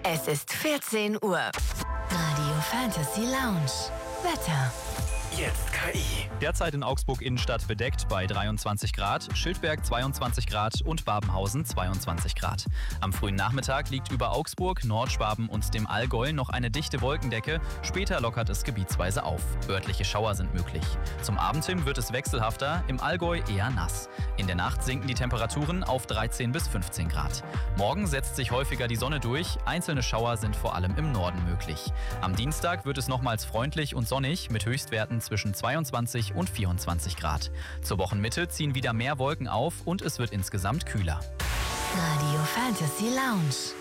Es ist 14 Uhr. Radio Fantasy Lounge. Wetter. Jetzt KI. Derzeit in Augsburg Innenstadt bedeckt bei 23 Grad, Schildberg 22 Grad und Babenhausen 22 Grad. Am frühen Nachmittag liegt über Augsburg, Nordschwaben und dem Allgäu noch eine dichte Wolkendecke. Später lockert es gebietsweise auf. Örtliche Schauer sind möglich. Zum Abend hin wird es wechselhafter, im Allgäu eher nass. In der Nacht sinken die Temperaturen auf 13 bis 15 Grad. Morgen setzt sich häufiger die Sonne durch, einzelne Schauer sind vor allem im Norden möglich. Am Dienstag wird es nochmals freundlich und sonnig mit Höchstwerten zwischen 22 und 24 Grad. Zur Wochenmitte ziehen wieder mehr Wolken auf und es wird insgesamt kühler. Radio Fantasy Lounge.